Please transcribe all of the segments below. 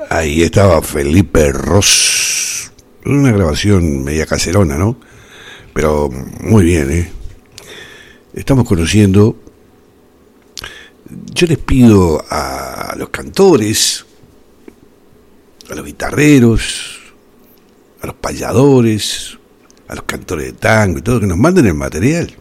Ahí estaba Felipe Ros. Una grabación media caserona, ¿no? Pero muy bien, ¿eh? Estamos conociendo. Yo les pido a los cantores, a los guitarreros, a los payadores, a los cantores de tango y todo, que nos manden el material.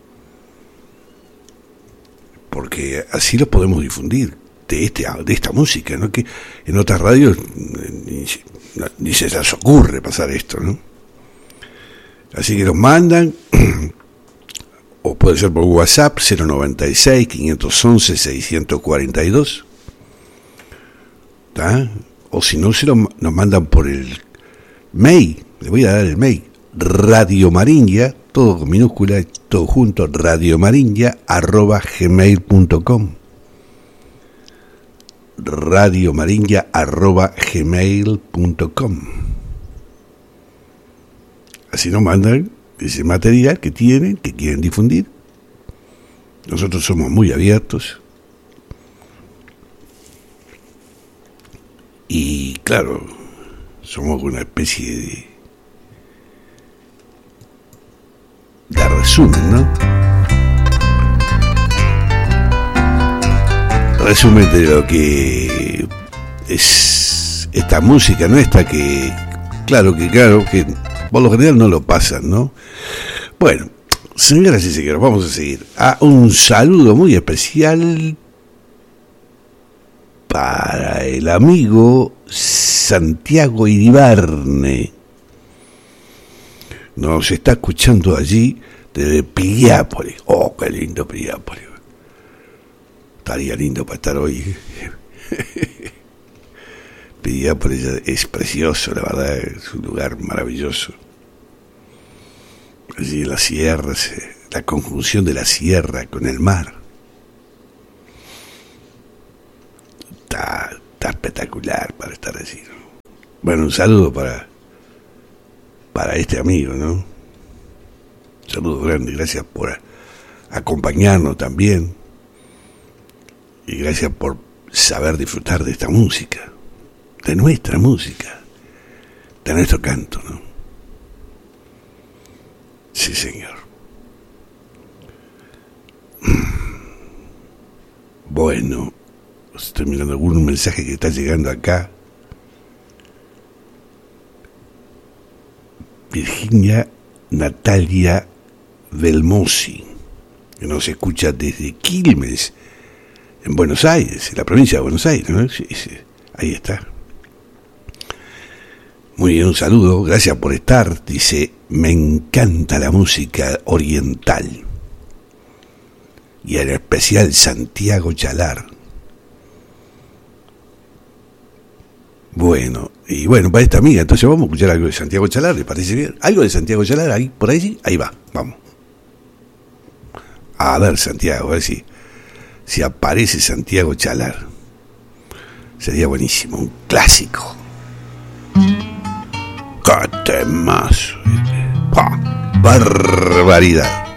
Porque así lo podemos difundir. De esta música, ¿no? Que en otras radios ni se les ocurre pasar esto, ¿no? Así que los mandan, o puede ser por WhatsApp 096-511-642, ¿tá? O si no, nos mandan por el mail. Les voy a dar el mail: Radio Maringia, todo con minúscula, todo junto, radiomaringia@gmail.com. radiomaringia@gmail.com. Así nos mandan ese material que tienen, que quieren difundir. Nosotros somos muy abiertos. Y claro, somos una especie de resumen, ¿no? Resumen de lo que es esta música nuestra, que claro que por lo general no lo pasan, ¿no? Bueno, señoras y señores, vamos a seguir. Un saludo muy especial para el amigo Santiago Iribarne. Nos está escuchando allí desde Piriápolis. Oh, qué lindo Piriápolis. Estaría lindo para estar hoy. Piriápolis es precioso, la verdad, es un lugar maravilloso. Allí en las sierras, la conjunción de la sierra con el mar. Está espectacular para estar allí, ¿no? Bueno, un saludo para este amigo, ¿no? Un saludo grande, gracias por acompañarnos también. Y gracias por saber disfrutar de esta música, de nuestra música, de nuestro canto, ¿no? Sí, señor. Bueno, estoy mirando algún mensaje que está llegando acá. Virginia Natalia Belmosi, que nos escucha desde Quilmes, en Buenos Aires, en la provincia de Buenos Aires, ¿no? Sí, ahí está. Muy bien, un saludo, gracias por estar. Dice, me encanta la música oriental. Y en especial Santiago Chalar. Bueno, y bueno, para esta amiga, entonces vamos a escuchar algo de Santiago Chalar, ¿le parece bien? Algo de Santiago Chalar, ahí, por ahí, ahí va, vamos. A ver, Santiago, a ver si aparece Santiago Chalar. Sería buenísimo, un clásico. ¡Qué temazo! ¡Barbaridad!